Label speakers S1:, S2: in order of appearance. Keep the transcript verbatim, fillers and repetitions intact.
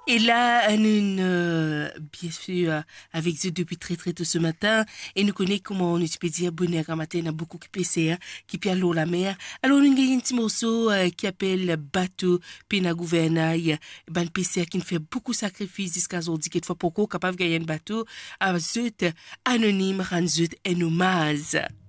S1: Et là, nous, euh, bien sûr, euh, avec eux depuis très très tôt ce matin, et nous connaissons comment on peut dire bonheur un matin, on a beaucoup qui P C, hein, qui peut l'eau la mer. Alors, nous avons un petit morceau euh, qui appelle bateau, puis na gouvernail, ben P C qui nous fait beaucoup de sacrifices jusqu'à aujourd'hui, quelquefois pour qu'on capable de gagner un bateau, à zut, anonyme, rend zut, et nous maz.